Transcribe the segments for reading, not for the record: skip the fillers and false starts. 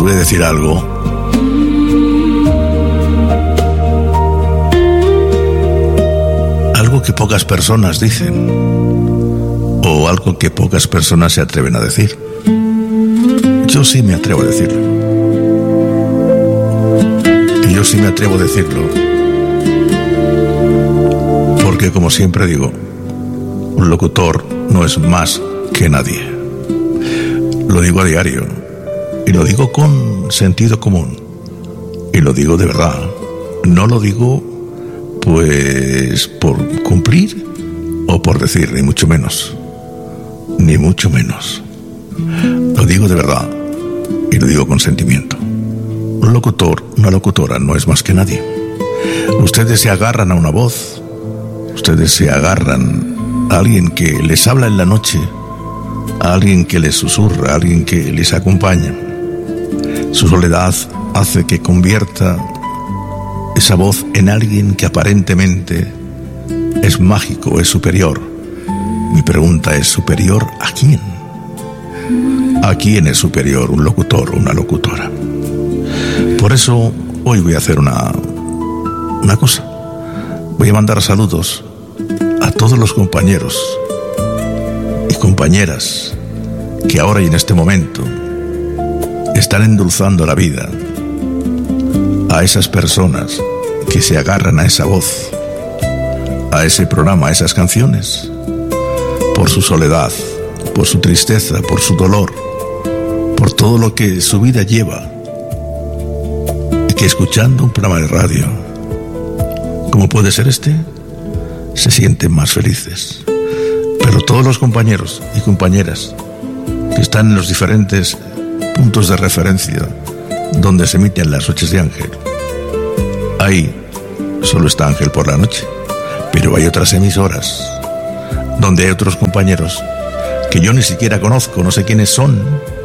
voy a decir algo. Algo que pocas personas dicen, o algo que pocas personas se atreven a decir. Yo sí me atrevo a decirlo. Y yo sí me atrevo a decirlo, porque como siempre digo, un locutor no es más que nadie. Lo digo a diario, y lo digo con sentido común, y lo digo de verdad. No lo digo pues por cumplir o por decir, ni mucho menos. Ni mucho menos. Lo digo de verdad, y lo digo con sentimiento. Un locutor, una locutora no es más que nadie. Ustedes se agarran a una voz, ustedes se agarran a alguien que les habla en la noche, a alguien que les susurra, a alguien que les acompaña. Su soledad hace que convierta esa voz en alguien que aparentemente es mágico, es superior. Mi pregunta es: ¿superior a quién? ¿A quién es superior un locutor o una locutora? Por eso hoy voy a hacer una cosa. Voy a mandar saludos a todos los compañeros y compañeras que ahora y en este momento están endulzando la vida, a esas personas que se agarran a esa voz, a ese programa, a esas canciones, por su soledad, por su tristeza, por su dolor, por todo lo que su vida lleva, y que escuchando un programa de radio, como puede ser este, se sienten más felices. Pero todos los compañeros y compañeras que están en los diferentes puntos de referencia donde se emiten las noches de Ángel, ahí solo está Ángel por la noche, pero hay otras emisoras donde hay otros compañeros que yo ni siquiera conozco, no sé quiénes son,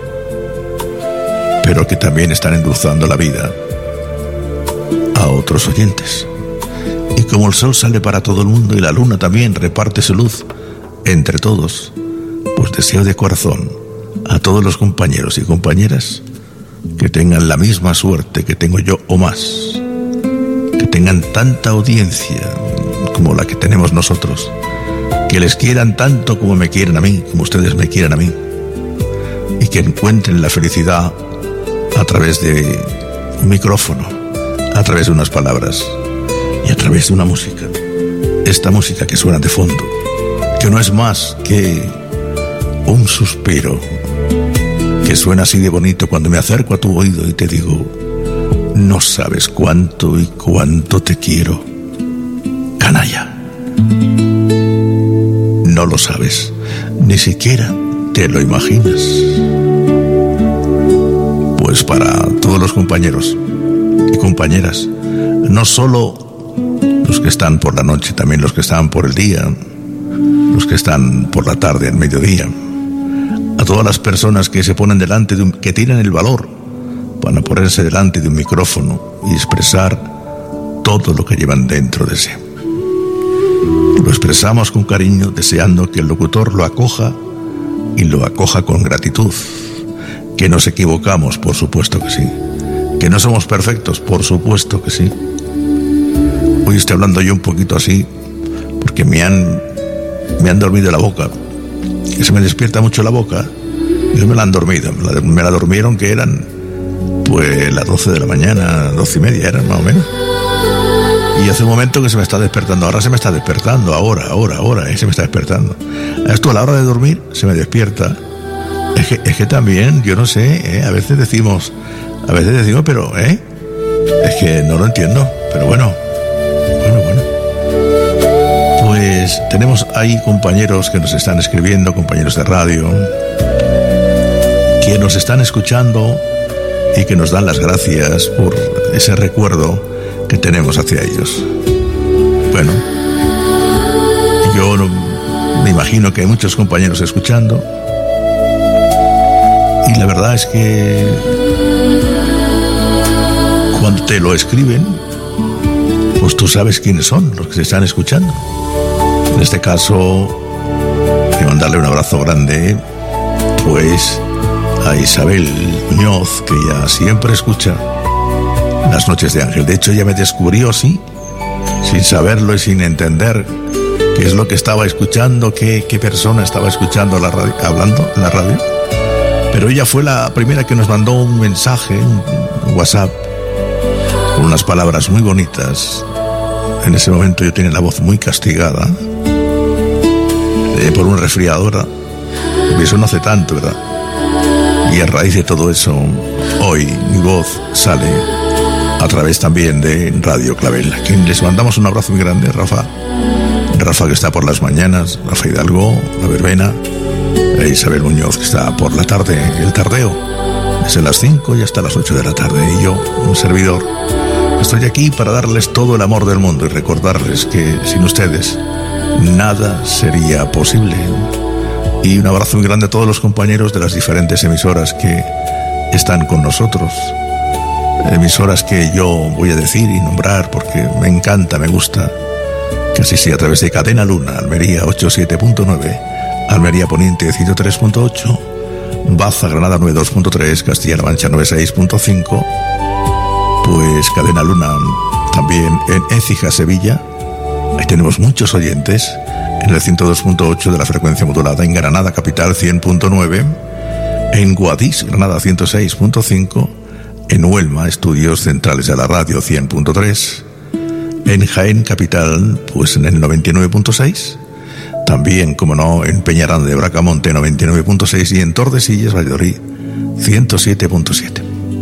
pero que también están endulzando la vida a otros oyentes. Y como el sol sale para todo el mundo y la luna también reparte su luz entre todos, pues deseo de corazón a todos los compañeros y compañeras que tengan la misma suerte que tengo yo o más, que tengan tanta audiencia como la que tenemos nosotros, que les quieran tanto como me quieren a mí, como ustedes me quieran a mí, y que encuentren la felicidad a través de un micrófono, a través de unas palabras y a través de una música. Esta música que suena de fondo, que no es más que un suspiro, que suena así de bonito cuando me acerco a tu oído y te digo: no sabes cuánto y cuánto te quiero, canalla. No lo sabes, ni siquiera te lo imaginas. Pues para todos los compañeros y compañeras, no solo los que están por la noche, también los que están por el día, los que están por la tarde, al mediodía, a todas las personas que se ponen delante que tienen el valor para ponerse delante de un micrófono y expresar todo lo que llevan dentro de sí. Lo expresamos con cariño, deseando que el locutor lo acoja, y lo acoja con gratitud. Que nos equivocamos, por supuesto que sí. Que no somos perfectos, por supuesto que sí. Hoy estoy hablando yo un poquito así porque me han dormido la boca, que se me despierta mucho la boca, y me la han dormido. Me la dormieron, que eran pues las 12 de la mañana, 12:30 eran más o menos. Y hace un momento que se me está despertando. Ahora se me está despertando, ahora, se me está despertando. Esto a la hora de dormir se me despierta. Es que también, yo no sé, a veces decimos, pero, es que no lo entiendo, pero bueno. Pues tenemos ahí compañeros que nos están escribiendo, compañeros de radio, que nos están escuchando y que nos dan las gracias por ese recuerdo que tenemos hacia ellos. Bueno, yo me imagino que hay muchos compañeros escuchando, y la verdad es que cuando te lo escriben, pues tú sabes quiénes son los que se están escuchando. En este caso, quiero mandarle un abrazo grande, pues, a Isabel Muñoz, que ya siempre escucha Las Noches de Ángel. De hecho, ella me descubrió así, sin saberlo y sin entender qué es lo que estaba escuchando, qué persona estaba escuchando la radio, hablando en la radio. Pero ella fue la primera que nos mandó un mensaje, un WhatsApp, con unas palabras muy bonitas. En ese momento yo tenía la voz muy castigada por una resfriadora, y eso no hace tanto, ¿verdad? Y a raíz de todo eso, hoy mi voz sale a través también de Radio Clavel, a quien les mandamos un abrazo muy grande, Rafa, que está por las mañanas, Rafa Hidalgo, La Verbena, e Isabel Muñoz, que está por la tarde, el tardeo, desde las 5 y hasta las 8 de la tarde, y yo, un servidor, estoy aquí para darles todo el amor del mundo y recordarles que sin ustedes nada sería posible. Y un abrazo muy grande a todos los compañeros de las diferentes emisoras que están con nosotros. Emisoras que yo voy a decir y nombrar porque me encanta, me gusta. Casi sí, a través de Cadena Luna, Almería 87.9, Almería Poniente 103.8, Baza Granada 92.3, Castilla-La Mancha 96.5, pues Cadena Luna también en Écija, Sevilla. Ahí tenemos muchos oyentes. En el 102.8 de la frecuencia modulada, en Granada Capital 100.9, en Guadix, Granada 106.5, en Huelma, Estudios Centrales de la Radio 100.3, en Jaén Capital, pues en el 99.6, también, como no, en Peñaranda de Bracamonte 99.6 y en Tordesillas, Valladolid 107.7.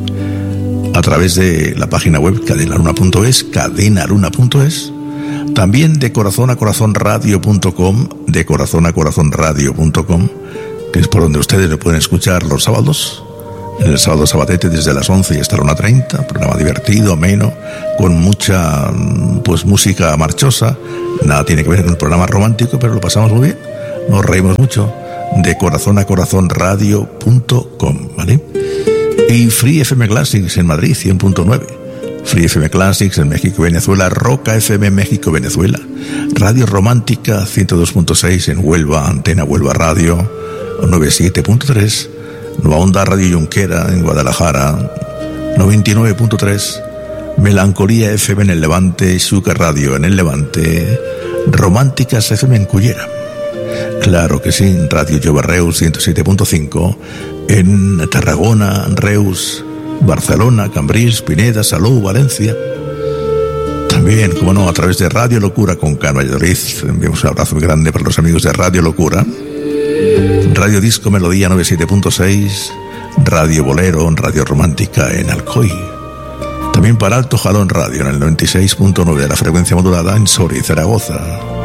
A través de la página web cadenaluna.es, cadenaluna.es, también de corazón a corazón radio.com, de corazón a corazón radio.com, que es por donde ustedes lo pueden escuchar los sábados, en el sábado sabatete desde las 11 y hasta la 1:30, programa divertido, ameno, con mucha pues música marchosa, nada tiene que ver con el programa romántico, pero lo pasamos muy bien, nos reímos mucho, de corazón a corazón radio.com, ¿vale? Y Free FM Classics en Madrid 100.9, Free FM Classics en México y Venezuela, Roca FM en México y Venezuela, Radio Romántica 102.6 en Huelva, Antena Huelva Radio 97.3, Nueva Onda Radio Junquera en Guadalajara 99.3, Melancolía FM en el Levante, Xúcar Radio en el Levante, Románticas FM en Cullera, claro que sí, Radio Jove Reus 107.5 en Tarragona, Reus, Barcelona, Cambrils, Pineda, Salou, Valencia. También, como no, a través de Radio Locura con Can Valladolid. Enviamos un abrazo muy grande para los amigos de Radio Locura. Radio Disco Melodía 97.6, Radio Bolero, Radio Romántica en Alcoy. También para Alto Jalón Radio en el 96.9 de la frecuencia modulada en Soria y Zaragoza.